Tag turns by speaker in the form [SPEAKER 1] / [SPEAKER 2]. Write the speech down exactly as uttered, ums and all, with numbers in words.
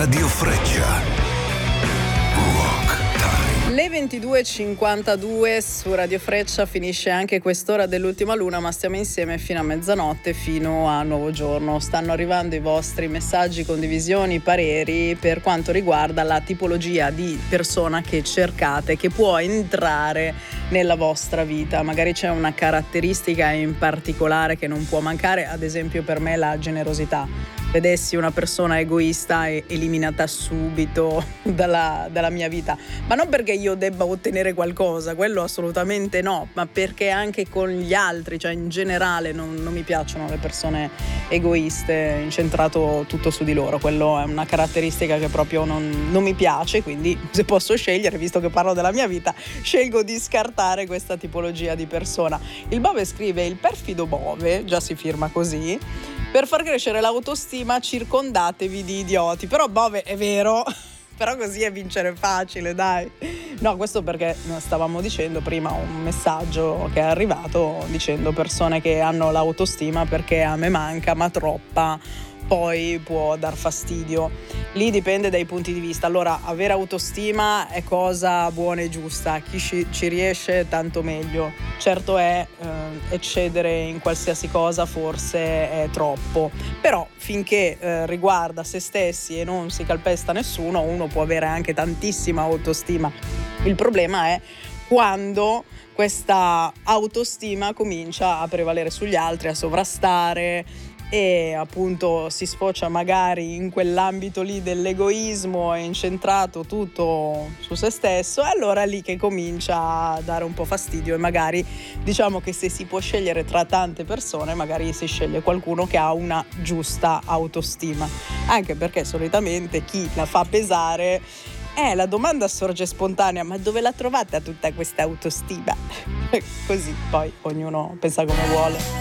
[SPEAKER 1] Radio Freccia.
[SPEAKER 2] Le ventidue e cinquantadue su Radio Freccia finisce anche quest'ora dell'ultima luna, ma stiamo insieme fino a mezzanotte, fino a nuovo giorno. Stanno arrivando i vostri messaggi, condivisioni, pareri per quanto riguarda la tipologia di persona che cercate, che può entrare nella vostra vita. Magari c'è una caratteristica in particolare che non può mancare, ad esempio per me la generosità. Vedessi una persona egoista e eliminata subito dalla, dalla mia vita, ma non perché io debba ottenere qualcosa, quello assolutamente no, ma perché anche con gli altri, cioè in generale non, non mi piacciono le persone egoiste, incentrato tutto su di loro. Quello è una caratteristica che proprio non, non mi piace, quindi se posso scegliere, visto che parlo della mia vita, scelgo di scartare questa tipologia di persona. Il Bove scrive: il perfido Bove, già si firma così, per far crescere l'autostima circondatevi di idioti. Però Bove è vero, però così è vincere facile, dai. No, questo perché stavamo dicendo prima un messaggio che è arrivato dicendo persone che hanno l'autostima perché a me manca, ma troppa, poi può dar fastidio. Lì dipende dai punti di vista. Allora, avere autostima è cosa buona e giusta, chi ci, ci riesce tanto meglio. Certo è eh, eccedere in qualsiasi cosa forse è troppo, però finché eh, riguarda se stessi e non si calpesta nessuno, uno può avere anche tantissima autostima. Il problema è quando questa autostima comincia a prevalere sugli altri, a sovrastare, e appunto si sfocia magari in quell'ambito lì dell'egoismo, è incentrato tutto su se stesso, e allora è lì che comincia a dare un po' fastidio. E magari diciamo che se si può scegliere tra tante persone, magari si sceglie qualcuno che ha una giusta autostima, anche perché solitamente chi la fa pesare, eh, la domanda sorge spontanea: ma dove la trovate tutta questa autostima? Così poi ognuno pensa come vuole.